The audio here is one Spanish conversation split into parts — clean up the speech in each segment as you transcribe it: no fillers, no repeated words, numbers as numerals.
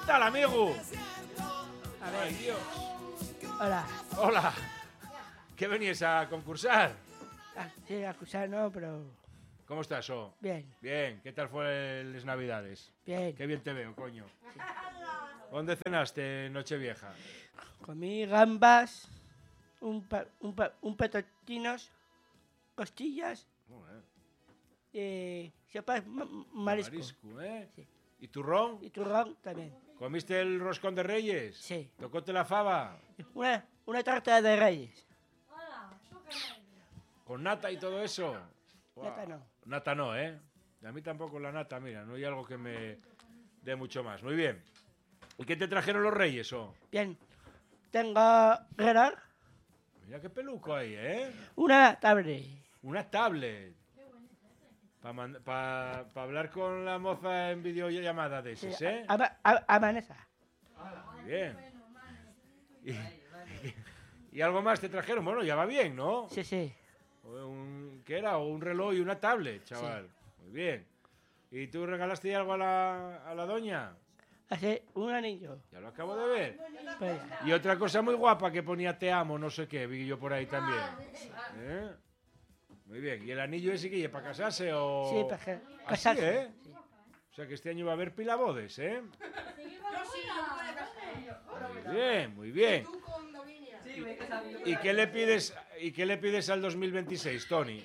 tal, amigo? A ver. Ay, Dios. Hola. Hola. ¿Qué venías a concursar? Sí, a acusar no, pero ¿Cómo estás, oh? bien, Bien. ¿Qué tal fue las Navidades? bien. Qué bien te veo, coño. ¿Dónde cenaste Nochevieja? Comí gambas, un petotinos, costillas, sopa marisco. Marisco, ¿eh? Sí. ¿Y turrón? Y turrón también. ¿Comiste el roscón de Reyes? Sí. ¿Tocóte la fava? Una tarta de reyes. ¿Con nata y todo eso? Nata no. Nata no, ¿eh? Y a mí tampoco la nata, mira, no hay algo que me dé mucho más. Muy bien. ¿Y qué te trajeron los Reyes, oh? Bien. Tengo reloj, Mira qué peluco hay, ¿eh? una tablet. Una tablet. Para hablar con la moza en videollamada de esas, ¿eh? Amaneza. Muy bien. ¿Y algo más te trajeron? Bueno, ya va bien, ¿no? Sí, sí. ¿Qué era? Un reloj y una tablet, chaval. Sí. Muy bien. ¿Y tú regalaste algo a la doña? Hace un anillo. Ya lo acabo de ver. Pues, Y otra cosa muy guapa que ponía te amo, no sé qué, vi yo por ahí también. ¿Eh? Muy bien. ¿Y el anillo ese que lleva para casarse o...? sí, para Así, casarse. ¿eh? Sí. O sea que este año va a haber pilabodes, ¿eh? Muy bien, muy bien. ¿Y qué le pides al 2026, Tony?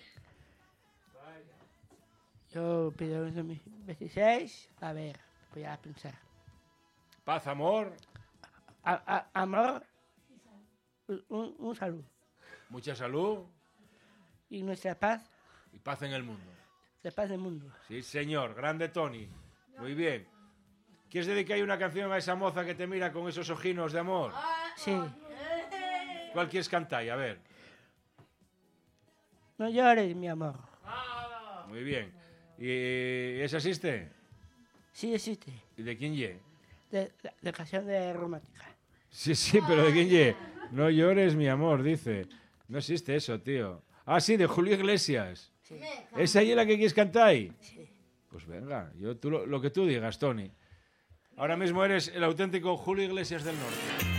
Yo pido un 2026. A ver, voy a pensar. Paz, amor, Amor, un salud. mucha salud Y nuestra paz, y paz en el mundo. la paz del mundo. Sí, señor. Grande Tony. Muy bien. ¿Quieres dedicar una canción a esa moza que te mira con esos ojinos de amor? Sí. ¿Cuál quieres cantar? A ver. No llores, mi amor. Muy bien. ¿Y esa existe? Sí existe. ¿Y de quién ye? De canción de romántica. Sí, pero ¿de quién ye? No llores, mi amor, dice. No existe eso, tío. Ah, sí, de Julio Iglesias. Sí. ¿Esa es la que quieres cantar ahí? Sí. Pues venga, lo que tú digas, Tony. Ahora mismo eres el auténtico Julio Iglesias del Norte.